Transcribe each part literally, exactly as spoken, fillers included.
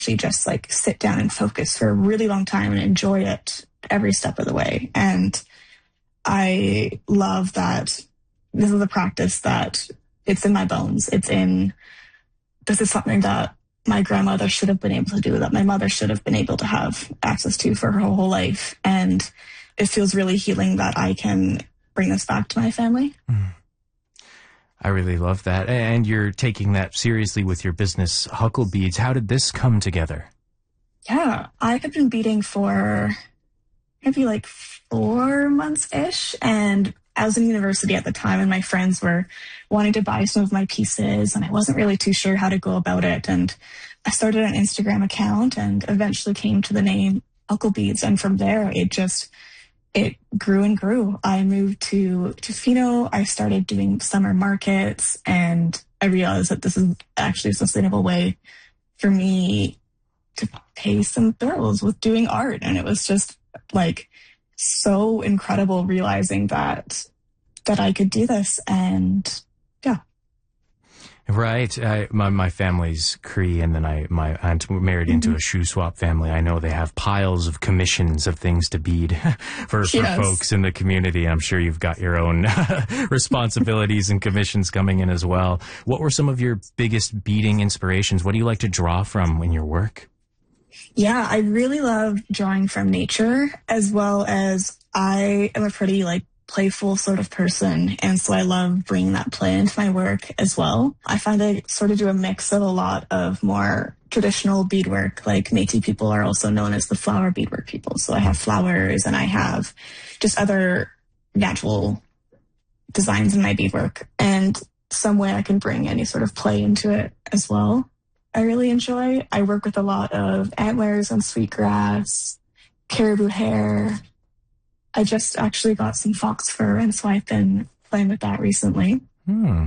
actually just like sit down and focus for a really long time and enjoy it every step of the way. And I love that this is a practice that it's in my bones. It's in, this is something that my grandmother should have been able to do, that my mother should have been able to have access to for her whole life. And it feels really healing that I can bring this back to my family. Mm. I really love that. And you're taking that seriously with your business, Huckle Beads. How did this come together? Yeah, I have been beading for maybe like four months-ish. And I was in university at the time, and my friends were wanting to buy some of my pieces, and I wasn't really too sure how to go about it. And I started an Instagram account and eventually came to the name Huckle Beads. And from there, it just... it grew and grew. I moved to Tofino. I started doing summer markets, and I realized that this is actually a sustainable way for me to pay some bills with doing art. And it was just like so incredible realizing that that I could do this. And yeah. Right. I, my, my family's Cree, and then I, my aunt married into mm-hmm. a shoe swap family. I know they have piles of commissions of things to bead for, for yes. folks in the community. I'm sure you've got your own responsibilities and commissions coming in as well. What were some of your biggest beading inspirations? What do you like to draw from in your work? Yeah, I really love drawing from nature, as well as I am a pretty like playful sort of person, and so I love bringing that play into my work as well. I find I sort of do a mix of a lot of more traditional beadwork, like Métis people are also known as the flower beadwork people. So I have flowers, and I have just other natural designs in my beadwork, and some way I can bring any sort of play into it as well. I really enjoy. I work with a lot of antlers and sweetgrass, caribou hair. I just actually got some fox fur, and so I've been playing with that recently. Hmm.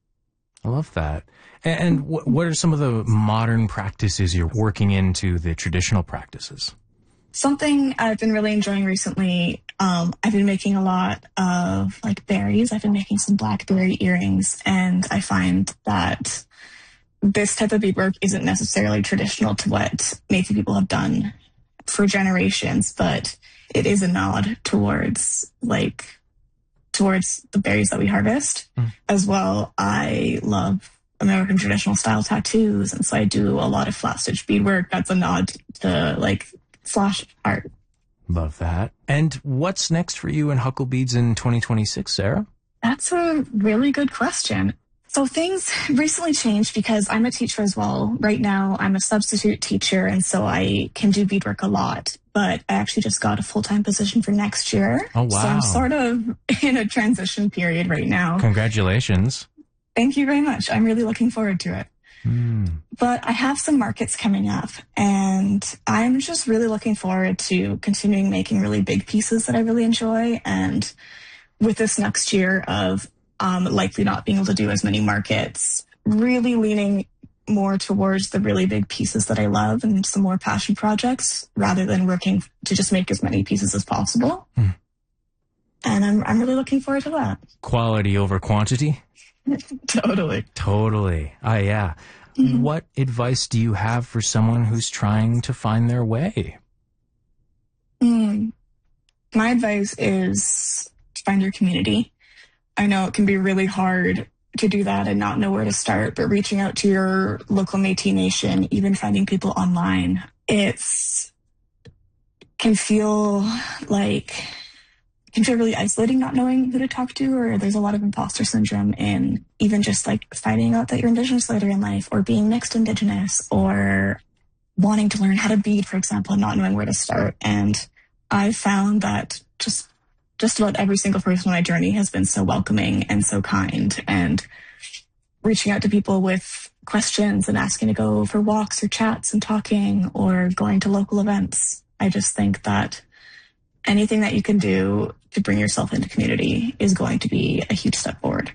I love that. And wh- what are some of the modern practices you're working into the traditional practices? Something I've been really enjoying recently, um, I've been making a lot of like berries. I've been making some blackberry earrings, and I find that this type of beadwork isn't necessarily traditional to what Métis people have done for generations, but it is a nod towards like towards the berries that we harvest. Mm. As well, I love American traditional style tattoos, and so I do a lot of flat stitch beadwork that's a nod to like slash art. Love that. And what's next for you in Huckle Beads in twenty twenty-six, Sarah? That's a really good question. So things recently changed because I'm a teacher as well. Right now, I'm a substitute teacher, and so I can do beadwork a lot. But I actually just got a full-time position for next year. Oh, wow. So I'm sort of in a transition period right now. Congratulations. Thank you very much. I'm really looking forward to it. Mm. But I have some markets coming up, and I'm just really looking forward to continuing making really big pieces that I really enjoy. And with this next year of um, likely not being able to do as many markets, really leaning more towards the really big pieces that I love and some more passion projects rather than working to just make as many pieces as possible. Mm. And I'm I'm really looking forward to that. Quality over quantity? Totally. Totally. Ah, yeah. Mm-hmm. What advice do you have for someone who's trying to find their way? Mm. My advice is to find your community. I know it can be really hard to do that and not know where to start, but reaching out to your local Métis Nation, even finding people online, it's can feel like can feel really isolating not knowing who to talk to, or there's a lot of imposter syndrome in even just like finding out that you're Indigenous later in life, or being mixed Indigenous, or wanting to learn how to bead, for example, and not knowing where to start. And I found that just just about every single person on my journey has been so welcoming and so kind, and reaching out to people with questions and asking to go for walks or chats and talking or going to local events. I just think that anything that you can do to bring yourself into community is going to be a huge step forward.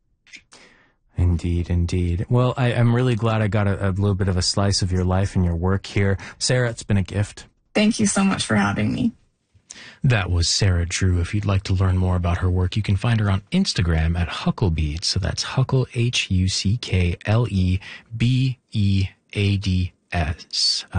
Indeed, indeed. Well, I, I'm really glad I got a, a little bit of a slice of your life and your work here. Sarah, it's been a gift. Thank you so much for having me. That was Sarah Drew. If you'd like to learn more about her work, you can find her on Instagram at Huckle Beads. So that's Huckle, H U C K L E B E A D S.